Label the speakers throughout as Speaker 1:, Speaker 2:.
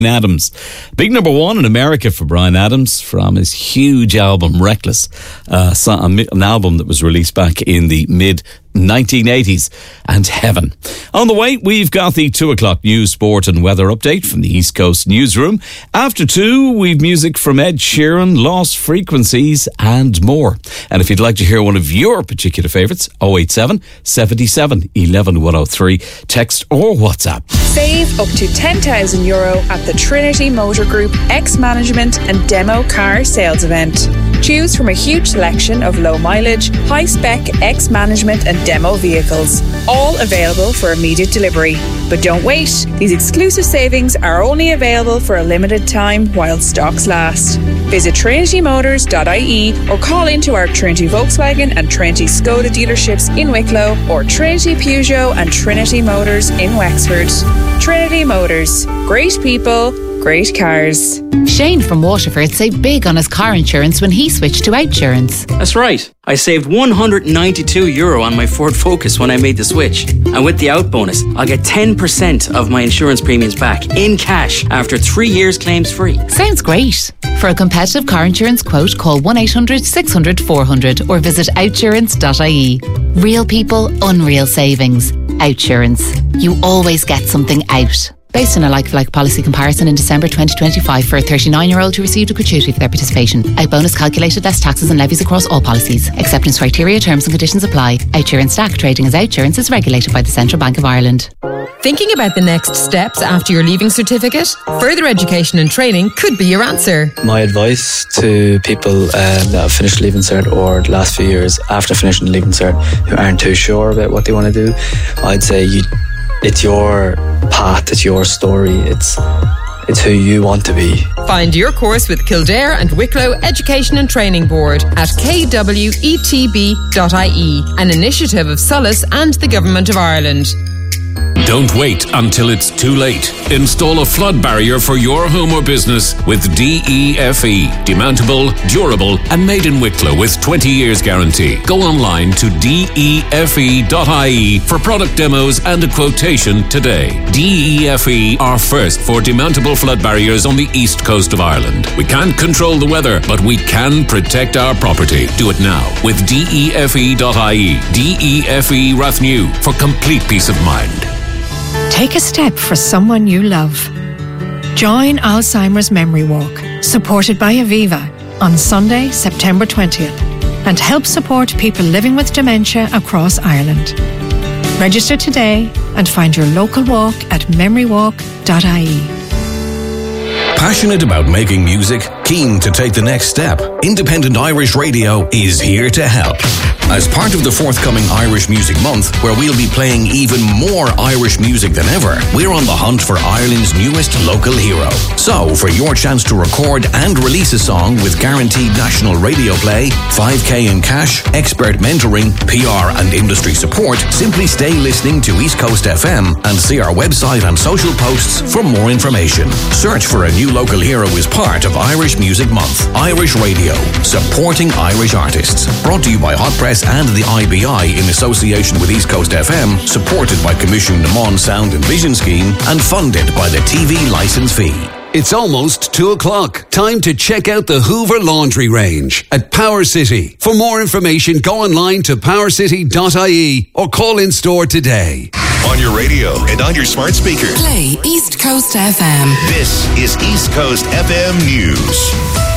Speaker 1: Adams. Big number one in America for Bryan Adams from his huge album Reckless, an album that was released back in the mid-1980s, and Heaven. On the way, we've got the 2 o'clock news, sport and weather update from the East Coast newsroom. After 2, we've music from Ed Sheeran, Lost Frequencies and more. And if you'd like to hear one of your particular favourites, 087 77 11 103, text or WhatsApp.
Speaker 2: Save up to €10,000 at the Trinity Motor Group X-Management and Demo Car Sales Event. Choose from a huge selection of low mileage, high spec X-Management and demo vehicles, all available for immediate delivery. But don't wait, these exclusive savings are only available for a limited time while stocks last. Visit trinitymotors.ie or call into our Trinity Volkswagen and Trinity Skoda dealerships in Wicklow or Trinity Peugeot and Trinity Motors in Wexford. Trinity Motors. Great people, great cars.
Speaker 3: Shane from Waterford saved big on his car insurance when he switched to Outsurance.
Speaker 4: That's right. I saved €192 on my Ford Focus when I made the switch. And with the Out bonus, I'll get 10% of my insurance premiums back in cash after 3 years claims free.
Speaker 3: Sounds great. For a competitive car insurance quote, call 1-800 600 400 or visit outsurance.ie. Real people, unreal savings. Outsurance. You always get something out. Based on a like-for-like policy comparison in December 2025 for a 39-year-old who received a gratuity for their participation. Out bonus calculated less taxes and levies across all policies. Acceptance criteria, terms and conditions apply. Outsurance DAC trading as Outsurance is regulated by the Central Bank of Ireland.
Speaker 5: Thinking about the next steps after your leaving certificate? Further education and training could be your answer.
Speaker 6: My advice to people that have finished Leaving Cert or the last few years after finishing Leaving Cert who aren't too sure about what they want to do, I'd say it's your path, it's your story, it's who you want to be.
Speaker 5: Find your course with Kildare and Wicklow Education and Training Board at kwetb.ie, an initiative of Solace and the Government of Ireland.
Speaker 7: Don't wait until it's too late. Install a flood barrier for your home or business with DEFE. Demountable, durable and made in Wicklow with 20 years guarantee. Go online to DEFE.ie for product demos and a quotation today. DEFE are first for demountable flood barriers on the east coast of Ireland. We can't control the weather, but we can protect our property. Do it now with DEFE.ie. DEFE Rathnew for complete peace of mind.
Speaker 8: Take a step for someone you love. Join Alzheimer's Memory Walk, supported by Aviva, on Sunday, September 20th, and help support people living with dementia across Ireland. Register today and find your local walk at memorywalk.ie.
Speaker 9: Passionate about making music? Keen to take the next step? Independent Irish Radio is here to help. As part of the forthcoming Irish Music Month, where we'll be playing even more Irish music than ever, we're on the hunt for Ireland's newest local hero. So, for your chance to record and release a song with guaranteed national radio play, 5k in cash, expert mentoring, PR and industry support, simply stay listening to East Coast FM and see our website and social posts for more information. Search for a new local hero as part of Irish Music Month. Irish Radio, supporting Irish artists. Brought to you by Hot Press and the IBI in association with East Coast FM, supported by Commission Le Mans Sound and Vision Scheme and funded by the TV licence fee.
Speaker 10: It's almost 2 o'clock. Time to check out the Hoover Laundry Range at Power City. For more information, go online to powercity.ie or call in store today.
Speaker 11: On your radio and on your smart speaker.
Speaker 12: Play East Coast FM.
Speaker 11: This is East Coast FM News.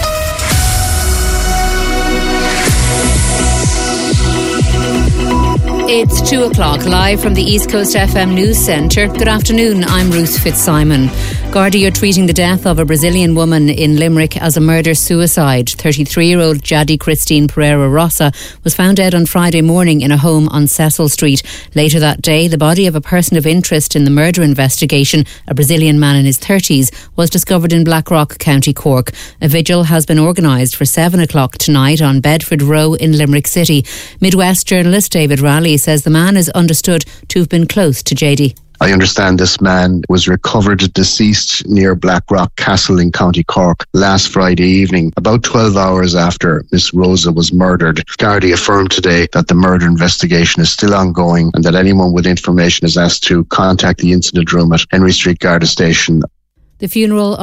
Speaker 13: It's 2 o'clock, live from the East Coast FM News Centre. Good afternoon, I'm Ruth Fitzsimon. Gardaí are treating the death of a Brazilian woman in Limerick as a murder-suicide. 33-year-old Jadi Christine Pereira Rossa was found dead on Friday morning in a home on Cecil Street. Later that day, the body of a person of interest in the murder investigation, a Brazilian man in his 30s, was discovered in Blackrock, County Cork. A vigil has been organised for 7 o'clock tonight on Bedford Row in Limerick City. Midwest journalist David Raleigh says the man is understood to have been close to Jadi.
Speaker 14: I understand this man was recovered deceased near Blackrock Castle in County Cork last Friday evening, about 12 hours after Miss Rosa was murdered. Gardaí affirmed today that the murder investigation is still ongoing and that anyone with information is asked to contact the incident room at Henry Street Garda Station.
Speaker 13: The funeral